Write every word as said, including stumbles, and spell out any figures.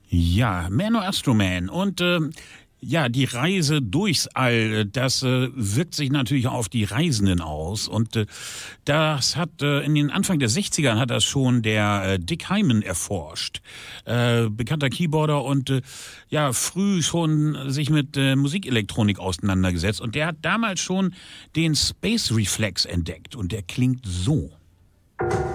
Ja, Man or Astro Man. Und äh, ja, die Reise durchs All, das äh, wirkt sich natürlich auf die Reisenden aus. Und äh, das hat äh, in den Anfang der sechzigern hat das schon der äh, Dick Hyman erforscht. Äh, bekannter Keyboarder und äh, ja, früh schon sich mit äh, Musikelektronik auseinandergesetzt. Und der hat damals schon den Space Reflex entdeckt. Und der klingt so.